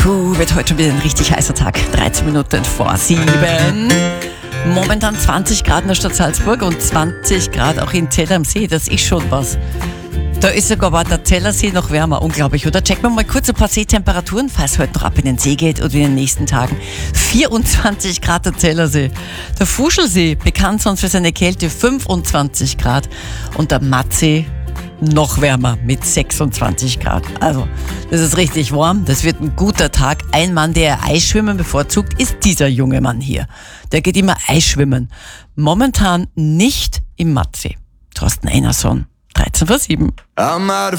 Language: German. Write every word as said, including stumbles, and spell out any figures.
Puh, wird heute schon wieder ein richtig heißer Tag. dreizehn Minuten vor sieben. Momentan zwanzig Grad in der Stadt Salzburg und zwanzig Grad auch in Zell am See. Das ist schon was. Da ist sogar der Zellersee noch wärmer. Unglaublich, oder? Checken wir mal kurz ein paar Seetemperaturen, falls heute noch ab in den See geht oder in den nächsten Tagen. vierundzwanzig Grad der Zellersee. Der Fuschelsee, bekannt sonst für seine Kälte, fünfundzwanzig Grad. Und der Mattsee noch wärmer mit sechsundzwanzig Grad. Also, das ist richtig warm. Das wird ein guter Tag. Ein Mann, der Eisschwimmen bevorzugt, ist dieser junge Mann hier. Der geht immer Eisschwimmen. Momentan nicht im Mattsee. Thorsten Einerson, dreizehn vor sieben.